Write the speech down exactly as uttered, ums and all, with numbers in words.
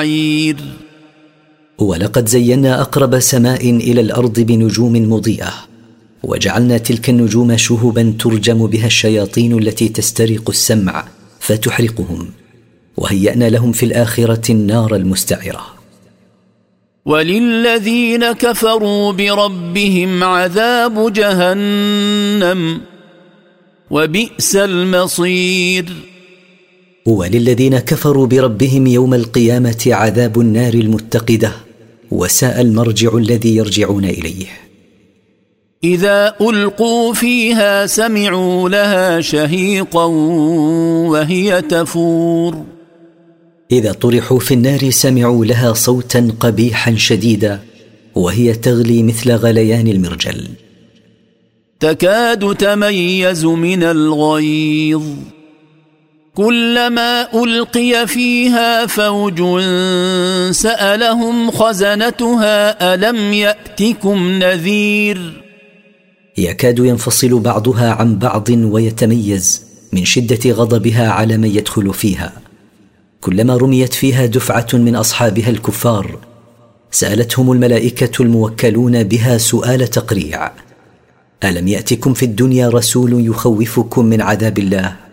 المستعير. ولقد زينا أقرب سماء إلى الأرض بنجوم مضيئة، وجعلنا تلك النجوم شهبا ترجم بها الشياطين التي تسترق السمع فتحرقهم، وهيأنا لهم في الآخرة النار المستعرة. وللذين كفروا بربهم عذاب جهنم وبئس المصير. وللذين كفروا بربهم يوم القيامة عذاب النار المتقدة، وساء المرجع الذي يرجعون إليه. إذا ألقوا فيها سمعوا لها شهيقا وهي تفور. إذا طرحوا في النار سمعوا لها صوتا قبيحا شديدا وهي تغلي مثل غليان المرجل. تكاد تميز من الغيظ كلما ألقي فيها فوج سألهم خزنتها ألم يأتكم نذير. يكاد ينفصل بعضها عن بعض ويتميز من شدة غضبها على من يدخل فيها. كلما رميت فيها دفعة من أصحابها الكفار سألتهم الملائكة الموكلون بها سؤال تقريع: ألم يأتكم في الدنيا رسول يخوفكم من عذاب الله؟